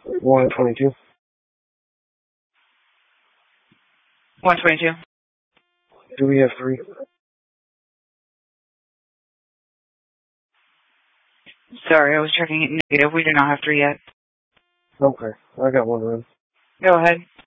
122. 122. Do we have 3? Sorry, I was checking it. Negative. We do not have 3 yet. Okay, I got one run. Go ahead.